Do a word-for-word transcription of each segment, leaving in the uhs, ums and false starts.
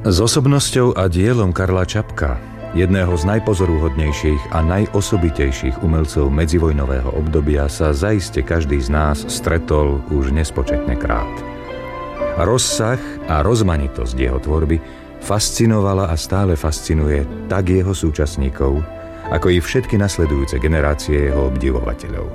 S osobnosťou a dielom Karla Čapka, jedného z najpozoruhodnejších a najosobitejších umelcov medzivojnového obdobia, sa zaiste každý z nás stretol už nespočetne krát. Rozsah a rozmanitosť jeho tvorby fascinovala a stále fascinuje tak jeho súčasníkov, ako i všetky nasledujúce generácie jeho obdivovateľov.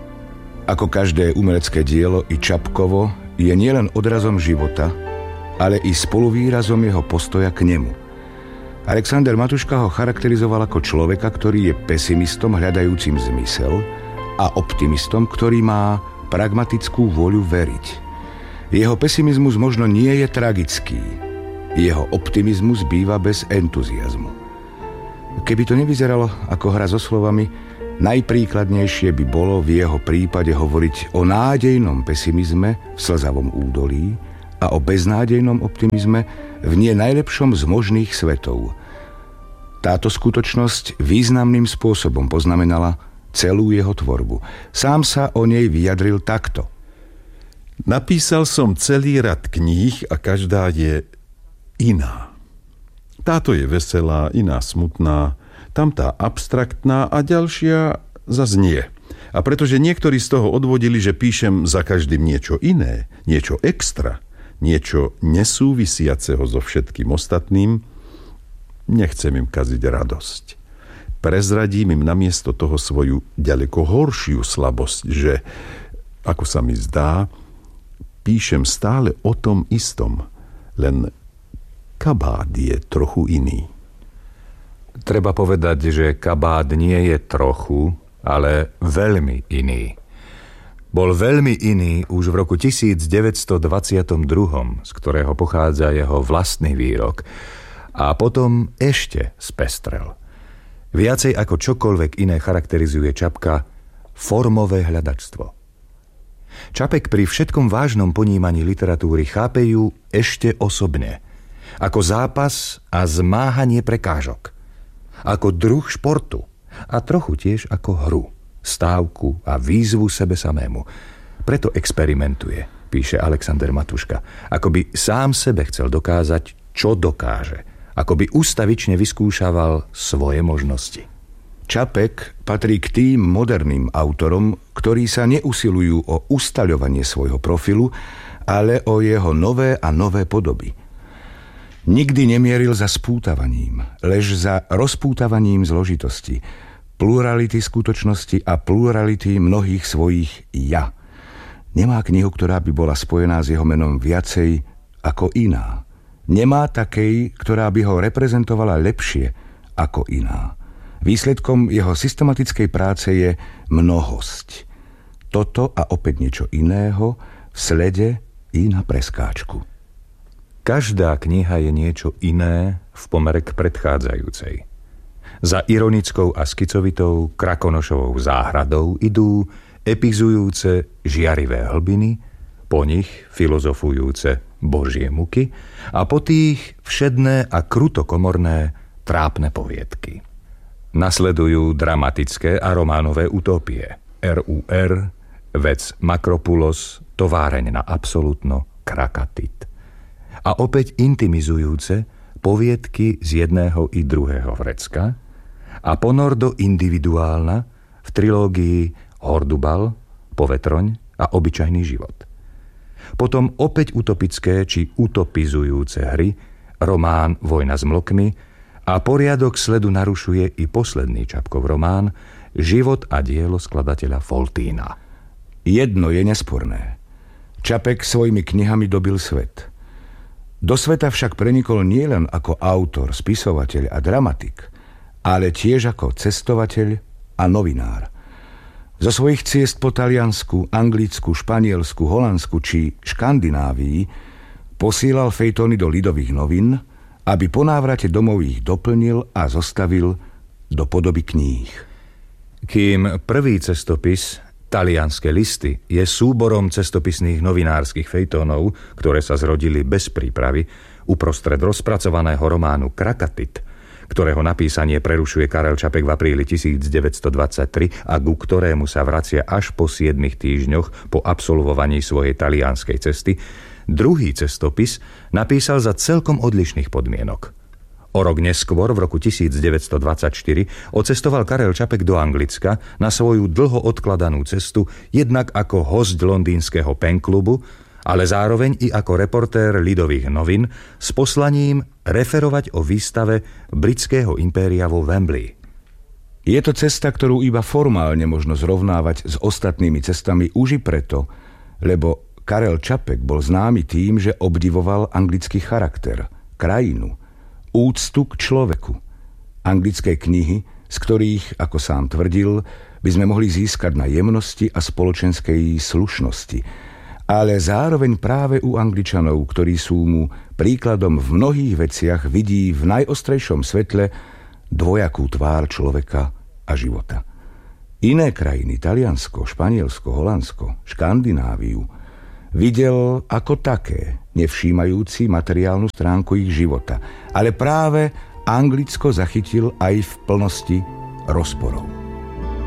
Ako každé umelecké dielo, i Čapkovo je nielen odrazom života, ale i spoluvýrazom jeho postoja k nemu. Alexander Matuška ho charakterizoval ako človeka, ktorý je pesimistom hľadajúcim zmysel a optimistom, ktorý má pragmatickú vôľu veriť. Jeho pesimizmus možno nie je tragický. Jeho optimizmus býva bez entuziazmu. Keby to nevyzeralo ako hra so slovami, najpríkladnejšie by bolo v jeho prípade hovoriť o nádejnom pesimizme v slzavom údolí a o beznádejnom optimizme v nie najlepšom z možných svetov. Táto skutočnosť významným spôsobom poznamenala celú jeho tvorbu. Sám sa o nej vyjadril takto. Napísal som celý rad kníh a každá je iná. Táto je veselá, iná smutná, tamtá abstraktná a ďalšia zas nie. A pretože niektorí z toho odvodili, že píšem za každým niečo iné, niečo extra, niečo nesúvisiaceho so všetkým ostatným, nechcem im kaziť radosť. Prezradím im namiesto toho svoju ďaleko horšiu slabosť, že, ako sa mi zdá, píšem stále o tom istom, len kabát je trochu iný. Treba povedať, že kabát nie je trochu, ale veľmi iný. Bol veľmi iný už v roku devätnásťstodvadsaťdva, z ktorého pochádza jeho vlastný výrok, a potom ešte spestrel. Viacej ako čokoľvek iné charakterizuje Čapka formové hľadačstvo. Čapek pri všetkom vážnom ponímaní literatúry chápe ju ešte osobne, ako zápas a zmáhanie prekážok, ako druh športu a trochu tiež ako hru, stávku a výzvu sebe samému. Preto experimentuje, píše Alexander Matuška, ako by sám sebe chcel dokázať, čo dokáže, ako by ustavične vyskúšaval svoje možnosti. Čapek patrí k tým moderným autorom, ktorí sa neusilujú o ustaľovanie svojho profilu, ale o jeho nové a nové podoby. Nikdy nemieril za spútavaním, lež za rozpútavaním zložitosti, plurality skutočnosti a plurality mnohých svojich ja. Nemá knihu, ktorá by bola spojená s jeho menom viacej ako iná. Nemá takej, ktorá by ho reprezentovala lepšie ako iná. Výsledkom jeho systematickej práce je mnohosť. Toto a opäť niečo iného v slede i na preskáčku. Každá kniha je niečo iné v pomere k predchádzajúcej. Za ironickou a skicovitou Krakonošovou záhradou idú epizujúce žiarivé hlbiny, po nich filozofujúce božie muky a po tých všedné a krutokomorné trápne poviedky. Nasledujú dramatické a románové utopie er ú er, Vec Makropulos, Továreň na absolútno, Krakatit. A opäť intimizujúce poviedky z jedného i druhého vrecka a ponor do individuálna v trilógii Hordubal, Povetroň a Obyčajný život. Potom opäť utopické či utopizujúce hry, román Vojna s mlokmi a poriadok sledu narušuje i posledný Čapkov román Život a dielo skladateľa Foltína. Jedno je nesporné. Čapek svojimi knihami dobil svet. Do sveta však prenikol nielen ako autor, spisovateľ a dramatik, ale tiež ako cestovateľ a novinár. Zo svojich ciest po Taliansku, Anglicku, Španielsku, Holandsku či Škandinávii posílal fejtóny do Lidových novín, aby po návrate domov ich doplnil a zostavil do podoby kníh. Kým prvý cestopis, Talianske listy, je súborom cestopisných novinárskych fejtónov, ktoré sa zrodili bez prípravy, uprostred rozpracovaného románu Krakatit, ktorého napísanie prerušuje Karel Čapek v apríli devätnásťstodvadsaťtri a ku ktorému sa vracia až po siedmich týždňoch po absolvovaní svojej talianskej cesty, Druhý cestopis napísal za celkom odlišných podmienok. O rok neskôr, v roku devätnásťstodvadsaťštyri, odcestoval Karel Čapek do Anglicka na svoju dlho odkladanú cestu jednak ako hosť londýnskeho penklubu, ale zároveň i ako reportér Lidových novín s poslaním referovať o výstave britského impéria vo Wembley. Je to cesta, ktorú iba formálne možno zrovnávať s ostatnými cestami už i preto, lebo Karel Čapek bol známy tým, že obdivoval anglický charakter, krajinu, úctu k človeku. Anglické knihy, z ktorých, ako sám tvrdil, by sme mohli získať na jemnosti a spoločenskej slušnosti, ale zároveň práve u Angličanov, ktorí sú mu príkladom v mnohých veciach, vidí v najostrejšom svetle dvojakú tvár človeka a života. Iné krajiny, Taliansko, Španielsko, Holandsko, Škandináviu, videl ako také, nevšímajúci materiálnu stránku ich života, ale práve Anglicko zachytil aj v plnosti rozporov.